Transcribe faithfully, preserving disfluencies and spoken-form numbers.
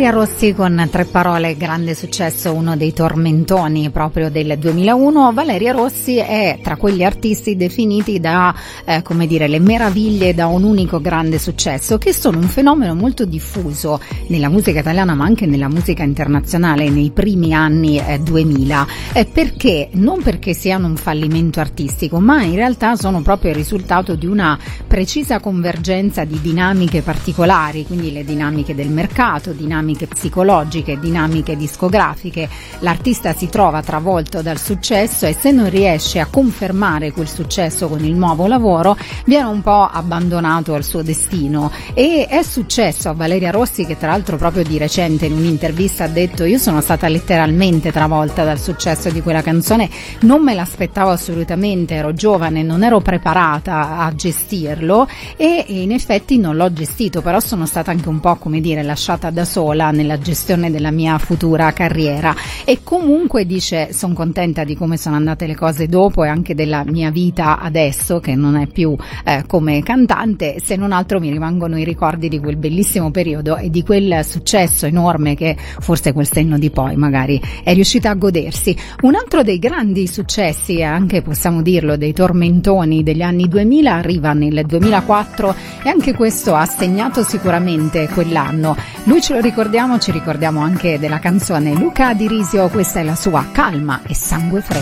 Valeria Rossi con Tre parole, grande successo, uno dei tormentoni proprio del duemilauno. Valeria Rossi è tra quegli artisti definiti da, eh, come dire, le meraviglie da un unico grande successo, che sono un fenomeno molto diffuso nella musica italiana ma anche nella musica internazionale nei primi anni eh, duemila. Eh, perché? Non perché siano un fallimento artistico, ma in realtà sono proprio il risultato di una precisa convergenza di dinamiche particolari, quindi le dinamiche del mercato, dinamiche psicologiche, dinamiche discografiche. L'artista si trova travolto dal successo e se non riesce a confermare quel successo con il nuovo lavoro viene un po' abbandonato al suo destino. E è successo a Valeria Rossi, che tra l'altro proprio di recente in un'intervista ha detto: io sono stata letteralmente travolta dal successo di quella canzone, non me l'aspettavo assolutamente, ero giovane, non ero preparata a gestirlo e in effetti non l'ho gestito, però sono stata anche un po', come dire, lasciata da sola nella gestione della mia futura carriera. E comunque dice: sono contenta di come sono andate le cose dopo e anche della mia vita adesso, che non è più eh, come cantante, se non altro mi rimangono i ricordi di quel bellissimo periodo e di quel successo enorme che forse quel senno di poi magari è riuscita a godersi. Un altro dei grandi successi, anche possiamo dirlo dei tormentoni degli anni duemila, arriva nel duemilaquattro e anche questo ha segnato sicuramente quell'anno. Lui ce lo ricordiamo, ci ricordiamo anche della canzone Luca Di Risio, questa è la sua Calma e Sangue Freddo.